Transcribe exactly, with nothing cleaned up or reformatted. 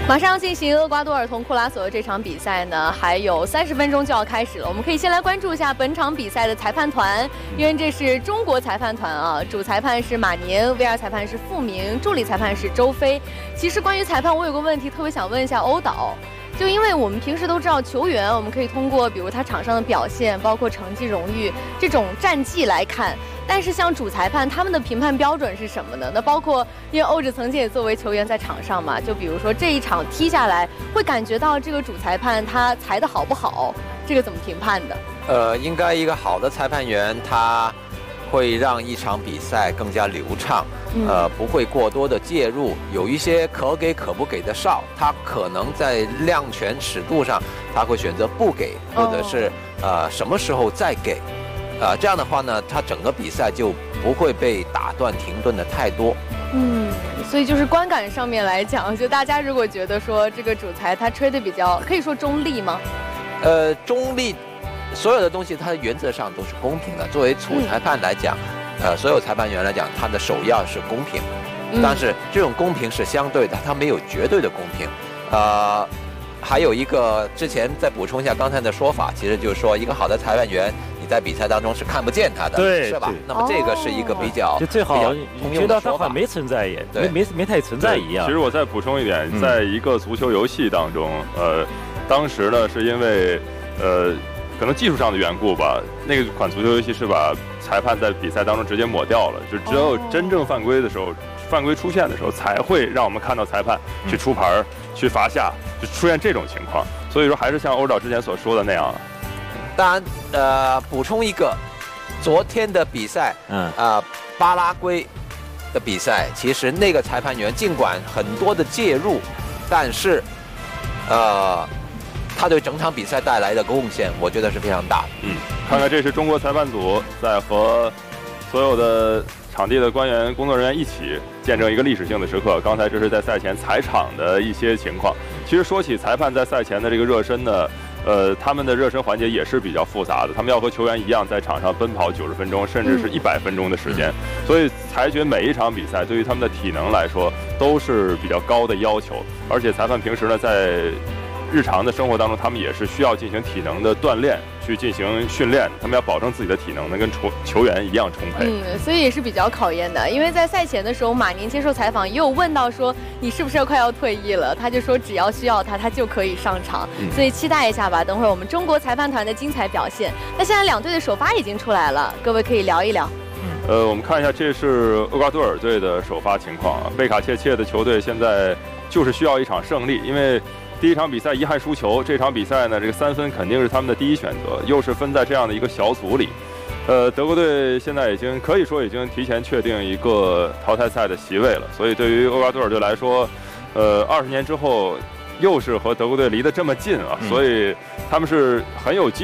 马上要进行厄瓜多尔同库拉索的这场比赛呢，还有三十分钟就要开始了。我们可以先来关注一下本场比赛的裁判团，因为这是中国裁判团啊，主裁判是马宁 ，V R 裁判是傅明，助理裁判是周飞。其实关于裁判，我有个问题特别想问一下欧导。 就因为我们平时都知道球员，我们可以通过比如他场上的表现，包括成绩、荣誉这种战绩来看。但是像主裁判，他们的评判标准是什么呢？那包括因为欧指曾经也作为球员在场上嘛，就比如说这一场踢下来，会感觉到这个主裁判他裁的好不好，这个怎么评判的？ 呃，应该一个好的裁判员他。 会让一场比赛更加流畅，呃，不会过多的介入，有一些可给可不给的哨，他可能在量权尺度上，他会选择不给，或者是呃什么时候再给，呃，这样的话呢，他整个比赛就不会被打断停顿的太多。 嗯，所以就是观感上面来讲，就大家如果觉得说这个主裁他吹的比较，可以说中立吗？呃， 中立。 所有的东西，它原则上都是公平的。作为主裁判来讲，嗯、呃，所有裁判员来讲，他的首要是公平。嗯、但是这种公平是相对的，它没有绝对的公平。呃，还有一个，之前再补充一下刚才的说法，其实就是说，一个好的裁判员，你在比赛当中是看不见他的， 对， 是吧？那么这个是一个比较、 哦、就最好通用的说法， 没存在也，没没没太存在一样。 其实我再补充一点，在一个足球游戏当中，呃，当时呢是因为，呃。 可能技术上的缘故吧，那个款足球游戏是把裁判在比赛当中直接抹掉了，就只有真正犯规的时候，犯规出现的时候，才会让我们看到裁判去出牌、嗯、去罚下，就出现这种情况。所以说，还是像欧导之前所说的那样。 当然，呃，补充一个，昨天的比赛，嗯，啊、呃，巴拉圭的比赛，其实那个裁判员尽管很多的介入，但是，呃。 他对整场比赛带来的贡献，我觉得是非常大的。 嗯，看看这是中国裁判组在和所有的场地的官员、工作人员一起见证一个历史性的时刻。刚才这是在赛前踩场的一些情况。其实说起裁判在赛前的这个热身呢，呃，他们的热身环节也是比较复杂的，他们要和球员一样在场上奔跑九十分钟，甚至是一百分钟的时间。嗯、所以裁决每一场比赛，对于他们的体能来说都是比较高的要求。而且裁判平时呢，在 日常的生活当中，他们也是需要进行体能的锻炼，去进行训练。他们要保证自己的体能能跟球球员一样充沛。 嗯，所以也是比较考验的。因为在赛前的时候，马宁接受采访也有问到说，你是不是快要退役了？他就说只要需要他，他就可以上场。嗯、所以期待一下吧，等会儿我们中国裁判团的精彩表现。那现在两队的首发已经出来了，各位可以聊一聊。 呃，我们看一下，这是厄瓜多尔队的首发情况啊。贝卡切切的球队现在就是需要一场胜利，因为 第一场比赛遗憾输球，这场比赛呢，这个三分肯定是他们的第一选择，又是分在这样的一个小组里。呃，德国队现在已经可以说已经提前确定一个淘汰赛的席位了，所以对于厄瓜多尔队来说，呃，二十年之后又是和德国队离得这么近啊，所以他们是很有机